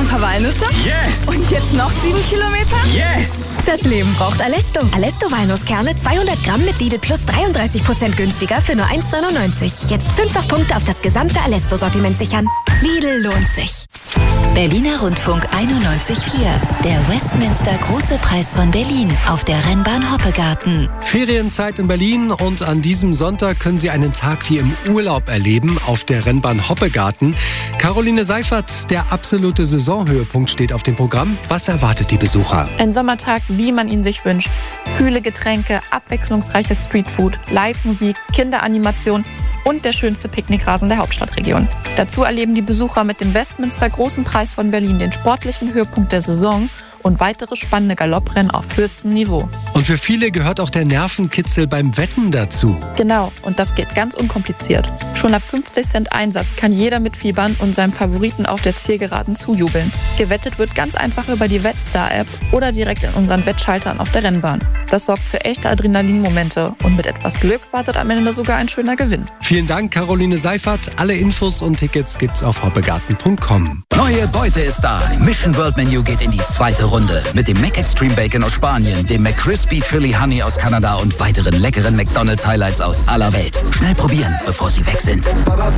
ein paar Walnüsse? Yes! Und jetzt noch 7 Kilometer? Yes! Das Leben braucht Alesto. Alesto Walnusskerne 200 Gramm mit Lidl Plus 33% günstiger für nur 1,99. Jetzt 5-fach Punkte auf das gesamte Alesto-Sortiment sichern. Lidl lohnt sich. Berliner Rundfunk 91.4. Der Westminster Große Preis von Berlin auf der Rennbahn Hoppegarten. Ferienzeit in Berlin und an diesem Sonntag können Sie einen Tag wie im Urlaub erleben auf der Rennbahn Hoppegarten. Caroline Seifert, der absolute Saisonhöhepunkt steht auf dem Programm. Was erwartet die Besucher? Ein Sommertag, wie man ihn sich wünscht. Kühle Getränke, abwechslungsreiches Streetfood, Live-Musik, Kinderanimation und der schönste Picknickrasen der Hauptstadtregion. Dazu erleben die Besucher mit dem Westminster Großen Preis von Berlin den sportlichen Höhepunkt der Saison und weitere spannende Galopprennen auf höchstem Niveau. Und für viele gehört auch der Nervenkitzel beim Wetten dazu. Genau, und das geht ganz unkompliziert. Schon ab 50 Cent Einsatz kann jeder mitfiebern und seinem Favoriten auf der Zielgeraden zujubeln. Gewettet wird ganz einfach über die Wettstar-App oder direkt in unseren Wettschaltern auf der Rennbahn. Das sorgt für echte Adrenalinmomente und mit etwas Glück wartet am Ende sogar ein schöner Gewinn. Vielen Dank, Caroline Seifert. Alle Infos und Tickets gibt's auf hoppegarten.com. Neue Beute ist da. Mission World Menu geht in die zweite Runde. Mit dem Mac Extreme Bacon aus Spanien, dem McCrispy Chili Honey aus Kanada und weiteren leckeren McDonald's Highlights aus aller Welt. Schnell probieren, bevor sie weg sind.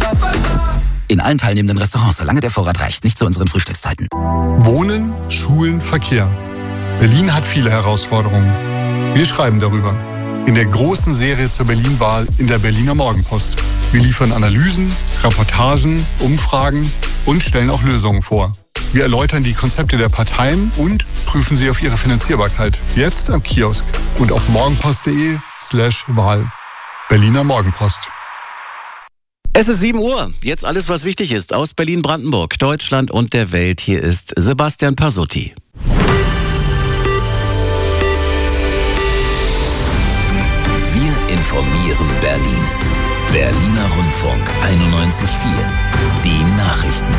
In allen teilnehmenden Restaurants, solange der Vorrat reicht. Nicht zu unseren Frühstückszeiten. Wohnen, Schulen, Verkehr. Berlin hat viele Herausforderungen. Wir schreiben darüber. In der großen Serie zur Berlin-Wahl in der Berliner Morgenpost. Wir liefern Analysen, Reportagen, Umfragen und stellen auch Lösungen vor. Wir erläutern die Konzepte der Parteien und prüfen sie auf ihre Finanzierbarkeit. Jetzt am Kiosk und auf morgenpost.de/Wahl. Berliner Morgenpost. Es ist 7 Uhr. Jetzt alles, was wichtig ist aus Berlin-Brandenburg, Deutschland und der Welt. Hier ist Sebastian Pasutti. Wir informieren Berlin. Berliner Rundfunk 91.4. Die Nachrichten.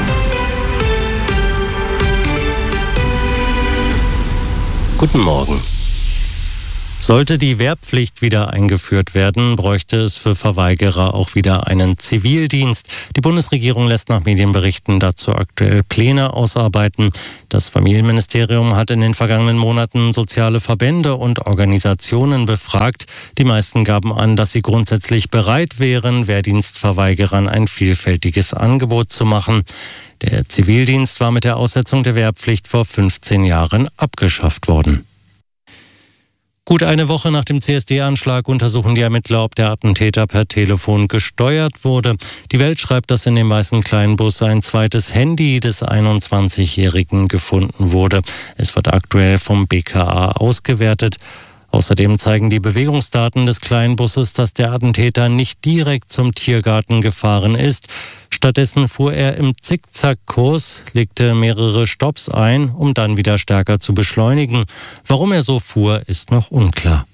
Guten Morgen. Sollte die Wehrpflicht wieder eingeführt werden, bräuchte es für Verweigerer auch wieder einen Zivildienst. Die Bundesregierung lässt nach Medienberichten dazu aktuell Pläne ausarbeiten. Das Familienministerium hat in den vergangenen Monaten soziale Verbände und Organisationen befragt. Die meisten gaben an, dass sie grundsätzlich bereit wären, Wehrdienstverweigerern ein vielfältiges Angebot zu machen. Der Zivildienst war mit der Aussetzung der Wehrpflicht vor 15 Jahren abgeschafft worden. Gut eine Woche nach dem CSD-Anschlag untersuchen die Ermittler, ob der Attentäter per Telefon gesteuert wurde. Die Welt schreibt, dass in dem weißen Kleinbus ein zweites Handy des 21-Jährigen gefunden wurde. Es wird aktuell vom BKA ausgewertet. Außerdem zeigen die Bewegungsdaten des Kleinbusses, dass der Attentäter nicht direkt zum Tiergarten gefahren ist. Stattdessen fuhr er im Zickzackkurs, legte mehrere Stopps ein, um dann wieder stärker zu beschleunigen. Warum er so fuhr, ist noch unklar.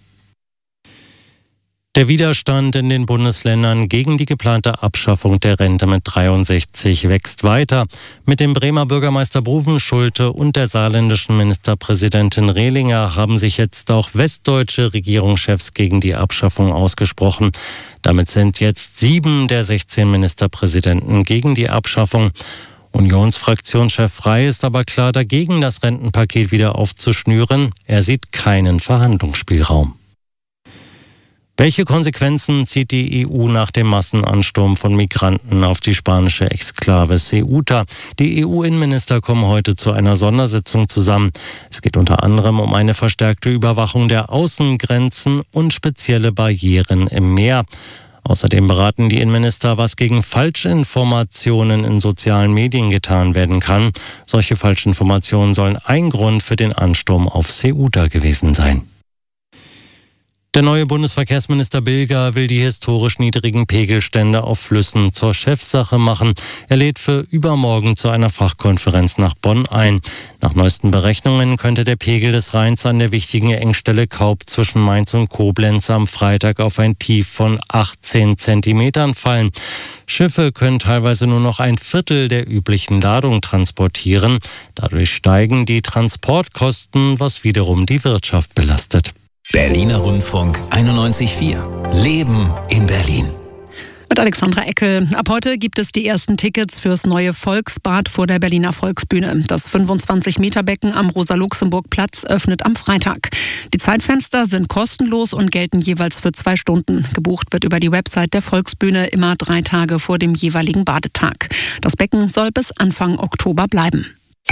Der Widerstand in den Bundesländern gegen die geplante Abschaffung der Rente mit 63 wächst weiter. Mit dem Bremer Bürgermeister Bovenschulte und der saarländischen Ministerpräsidentin Rehlinger haben sich jetzt auch westdeutsche Regierungschefs gegen die Abschaffung ausgesprochen. Damit sind jetzt 7 der 16 Ministerpräsidenten gegen die Abschaffung. Unionsfraktionschef Frey ist aber klar dagegen, das Rentenpaket wieder aufzuschnüren. Er sieht keinen Verhandlungsspielraum. Welche Konsequenzen zieht die EU nach dem Massenansturm von Migranten auf die spanische Exklave Ceuta? Die EU-Innenminister kommen heute zu einer Sondersitzung zusammen. Es geht unter anderem um eine verstärkte Überwachung der Außengrenzen und spezielle Barrieren im Meer. Außerdem beraten die Innenminister, was gegen Falschinformationen in sozialen Medien getan werden kann. Solche Falschinformationen sollen ein Grund für den Ansturm auf Ceuta gewesen sein. Der neue Bundesverkehrsminister Bilger will die historisch niedrigen Pegelstände auf Flüssen zur Chefsache machen. Er lädt für übermorgen zu einer Fachkonferenz nach Bonn ein. Nach neuesten Berechnungen könnte der Pegel des Rheins an der wichtigen Engstelle Kaub zwischen Mainz und Koblenz am Freitag auf ein Tief von 18 Zentimetern fallen. Schiffe können teilweise nur noch ein Viertel der üblichen Ladung transportieren. Dadurch steigen die Transportkosten, was wiederum die Wirtschaft belastet. Berliner Rundfunk 91.4. Leben in Berlin. Mit Alexandra Eckel. Ab heute gibt es die ersten Tickets fürs neue Volksbad vor der Berliner Volksbühne. Das 25-Meter-Becken am Rosa-Luxemburg-Platz öffnet am Freitag. Die Zeitfenster sind kostenlos und gelten jeweils für 2 Stunden. Gebucht wird über die Website der Volksbühne immer 3 Tage vor dem jeweiligen Badetag. Das Becken soll bis Anfang Oktober bleiben.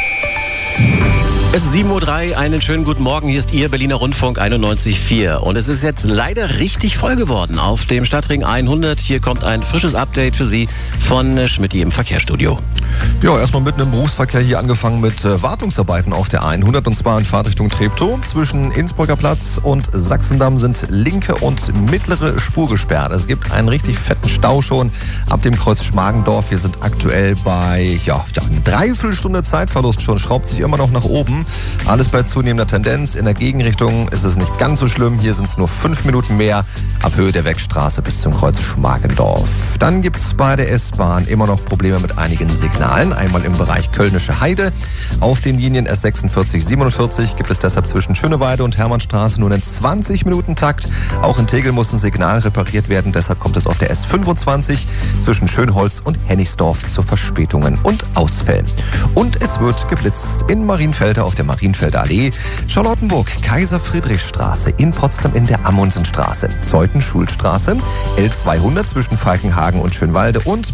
Es ist 7:03 Uhr, einen schönen guten Morgen. Hier ist Ihr Berliner Rundfunk 91.4. Und es ist jetzt leider richtig voll geworden auf dem Stadtring 100. Hier kommt ein frisches Update für Sie von Schmidti im Verkehrsstudio. Ja, erstmal mitten im Berufsverkehr hier angefangen mit Wartungsarbeiten auf der 100 und zwar in Fahrtrichtung Treptow. Zwischen Innsbrucker Platz und Sachsendamm sind linke und mittlere Spur gesperrt. Es gibt einen richtig fetten Stau schon ab dem Kreuz Schmargendorf. Wir sind aktuell bei eine Dreiviertelstunde Zeitverlust schon, schraubt sich immer noch nach oben. Alles bei zunehmender Tendenz. In der Gegenrichtung ist es nicht ganz so schlimm. Hier sind es nur 5 Minuten mehr ab Höhe der Wegstraße bis zum Kreuz Schmargendorf. Dann gibt es bei der S-Bahn immer noch Probleme mit einigen Signalen. Einmal im Bereich Kölnische Heide. Auf den Linien S46, 47 gibt es deshalb zwischen Schöneweide und Hermannstraße nur einen 20-Minuten-Takt. Auch in Tegel muss ein Signal repariert werden. Deshalb kommt es auf der S25 zwischen Schönholz und Hennigsdorf zu Verspätungen und Ausfällen. Und es wird geblitzt in Marienfelde auf der Marienfelder Allee, Charlottenburg, Kaiser-Friedrich-Straße, in Potsdam in der Amundsenstraße, Zeuthen-Schulstraße, L200 zwischen Falkenhagen und Schönwalde und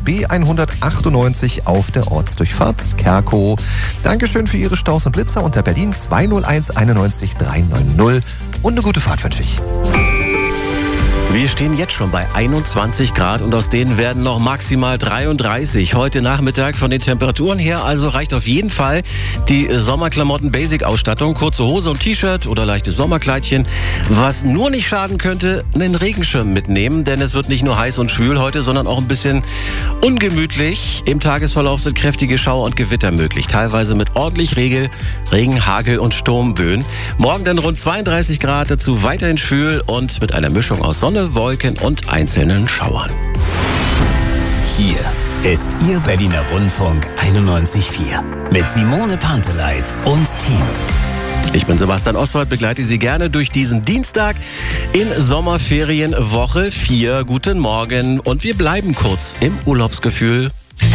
B198 auf der Ortsdurchfahrt Kerkow. Dankeschön für Ihre Staus und Blitzer unter Berlin 201 91 390 und eine gute Fahrt wünsche ich. Wir stehen jetzt schon bei 21 Grad und aus denen werden noch maximal 33 heute Nachmittag. Von den Temperaturen her also reicht auf jeden Fall die Sommerklamotten-Basic-Ausstattung. Kurze Hose und T-Shirt oder leichtes Sommerkleidchen. Was nur nicht schaden könnte, einen Regenschirm mitnehmen, denn es wird nicht nur heiß und schwül heute, sondern auch ein bisschen ungemütlich. Im Tagesverlauf sind kräftige Schauer und Gewitter möglich, teilweise mit ordentlich Regen, Hagel und Sturmböen. Morgen dann rund 32 Grad, dazu weiterhin schwül und mit einer Mischung aus Sonne, Wolken und einzelnen Schauern. Hier ist Ihr Berliner Rundfunk 91.4 mit Simone Panteleit und Team. Ich bin Sebastian Oswald, begleite Sie gerne durch diesen Dienstag in Sommerferienwoche 4. Guten Morgen und wir bleiben kurz im Urlaubsgefühl.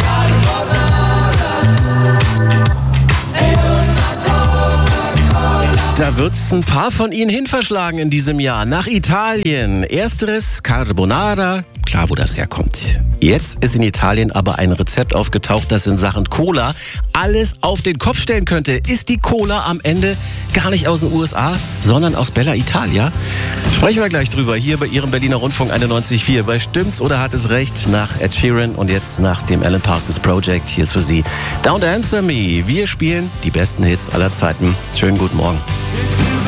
Da wird's ein paar von Ihnen hinverschlagen in diesem Jahr. Nach Italien. Ersteres Carbonara. Klar, wo das herkommt. Jetzt ist in Italien aber ein Rezept aufgetaucht, das in Sachen Cola alles auf den Kopf stellen könnte. Ist die Cola am Ende gar nicht aus den USA, sondern aus Bella Italia? Sprechen wir gleich drüber hier bei Ihrem Berliner Rundfunk 91.4. Bei Stimmt's oder hat es recht? Nach Ed Sheeran und jetzt nach dem Alan Parsons Project. Hier ist für Sie Don't Answer Me. Wir spielen die besten Hits aller Zeiten. Schönen guten Morgen.